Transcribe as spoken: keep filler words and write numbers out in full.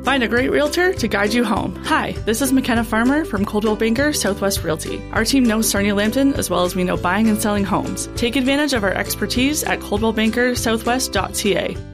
Find a great realtor to guide you home. Hi, this is McKenna Farmer from Coldwell Banker Southwest Realty. Our team knows Sarnia Lambton as well as we know buying and selling homes. Take advantage of our expertise at coldwell banker southwest dot c a.